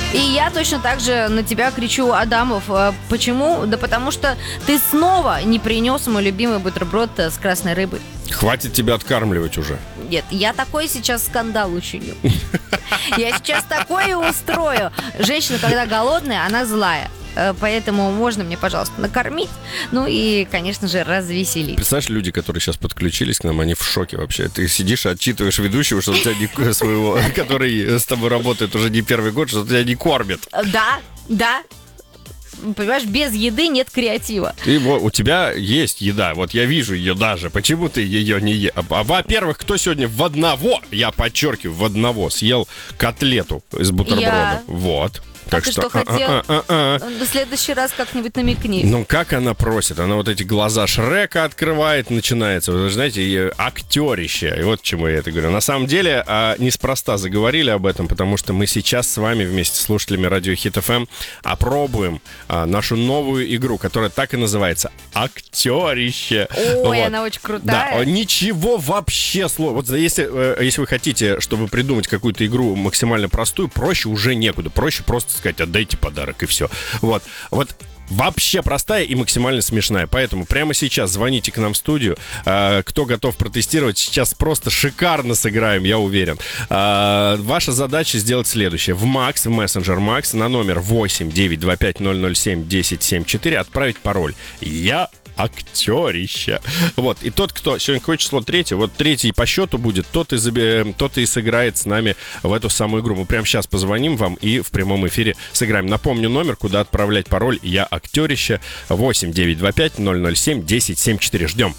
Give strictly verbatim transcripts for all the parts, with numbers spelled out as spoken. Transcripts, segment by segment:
И я точно так же на тебя кричу, Адамов. Почему? Да потому что ты снова не принес мой любимый бутерброд с красной рыбой. Хватит тебя откармливать уже. Нет, я такой сейчас скандал учиню. Я сейчас такое устрою. Женщина, когда голодная, она злая. Поэтому можно мне, пожалуйста, накормить. Ну и, конечно же, развеселить. Представляешь, люди, которые сейчас подключились к нам, они в шоке вообще. Ты сидишь и отчитываешь ведущего, что у тебя не своего, который с тобой работает уже не первый год, что тебя не кормят. Да, да. Понимаешь, без еды нет креатива. Ты, у тебя есть еда, вот я вижу ее даже. Почему ты ее не ешь? А, во-первых, кто сегодня в одного, я подчеркиваю, в одного съел котлету из бутерброда? Я... Вот. А Так ты что, что а, хотел? А, а, а, а. В следующий раз как-нибудь намекни. Ну, как она просит? Она вот эти глаза Шрека открывает, начинается. Вы знаете, актерище. И вот к чему я это говорю. На самом деле, неспроста заговорили об этом, потому что мы сейчас с вами вместе с слушателями радио Хит эф эм опробуем нашу новую игру, которая так и называется «Актерище». Ой, вот. Она очень крутая. Да, ничего вообще сложного. Вот если, если вы хотите, чтобы придумать какую-то игру максимально простую, проще уже некуда. Проще просто сказать, отдайте подарок, и все. Вот, вот вообще простая и максимально смешная. Поэтому прямо сейчас звоните к нам в студию. Э, кто готов протестировать, сейчас просто шикарно сыграем, я уверен. Э, ваша задача сделать следующее. В Макс, в мессенджер Макс на номер восемь девятьсот двадцать пять ноль ноль семь десять семьдесят четыре отправить пароль. Я актерище. Вот. И тот, кто... Сегодня какое число? Третье. Вот третий по счету будет, тот и, заби... тот и сыграет с нами в эту самую игру. Мы прямо сейчас позвоним вам и в прямом эфире сыграем. Напомню номер, куда отправлять пароль. Я актерище. восемь девятьсот двадцать пять ноль ноль семь десять семьдесят четыре. Ждем.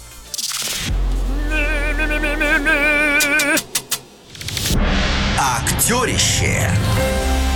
Актерище.